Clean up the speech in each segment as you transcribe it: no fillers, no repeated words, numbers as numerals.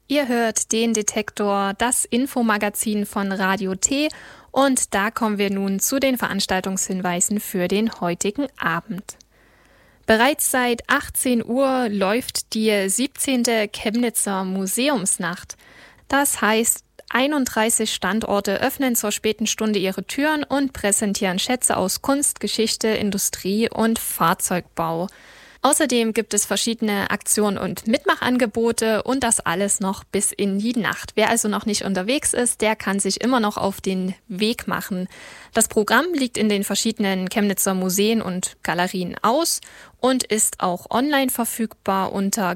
Ihr hört den Detektor, das Infomagazin von Radio T, und da kommen wir nun zu den Veranstaltungshinweisen für den heutigen Abend. Bereits seit 18 Uhr läuft die 17. Chemnitzer Museumsnacht. Das heißt, 31 Standorte öffnen zur späten Stunde ihre Türen und präsentieren Schätze aus Kunst, Geschichte, Industrie und Fahrzeugbau. Außerdem gibt es verschiedene Aktionen und Mitmachangebote und das alles noch bis in die Nacht. Wer also noch nicht unterwegs ist, der kann sich immer noch auf den Weg machen. Das Programm liegt in den verschiedenen Chemnitzer Museen und Galerien aus und ist auch online verfügbar unter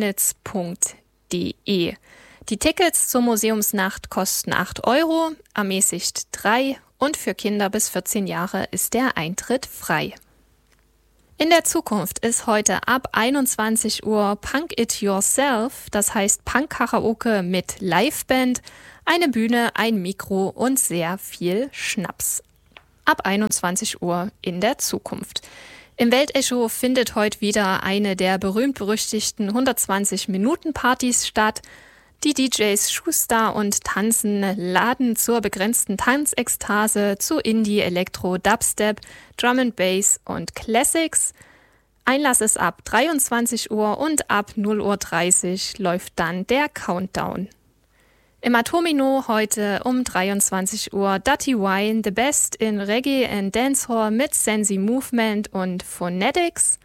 chemnitz.de. Die Tickets zur Museumsnacht kosten 8 €, ermäßigt 3 und für Kinder bis 14 Jahre ist der Eintritt frei. In der Zukunft ist heute ab 21 Uhr Punk It Yourself, das heißt Punk-Karaoke mit Liveband, eine Bühne, ein Mikro und sehr viel Schnaps. Ab 21 Uhr in der Zukunft. Im Weltecho findet heute wieder eine der berühmt-berüchtigten 120-Minuten-Partys statt. Die DJs Schuster und Tanzen laden zur begrenzten Tanzekstase zu Indie, Elektro, Dubstep, Drum and Bass und Classics. Einlass ist ab 23 Uhr und ab 0:30 Uhr läuft dann der Countdown. Im Atomino heute um 23 Uhr Dirty Wine, The Best in Reggae and Dancehall mit Sensi Movement und Phonetics.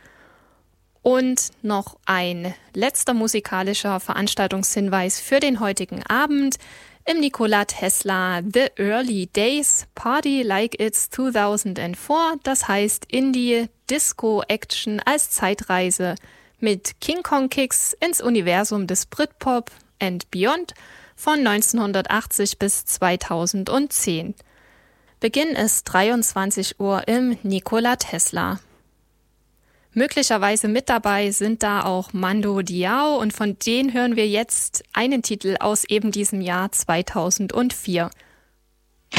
Und noch ein letzter musikalischer Veranstaltungshinweis für den heutigen Abend. Im Nikola Tesla The Early Days Party Like It's 2004, das heißt Indie Disco Action als Zeitreise mit King Kong Kicks ins Universum des Britpop and Beyond von 1980 bis 2010. Beginn ist 23 Uhr im Nikola Tesla. Möglicherweise mit dabei sind da auch Mando Diao und von denen hören wir jetzt einen Titel aus eben diesem Jahr 2004.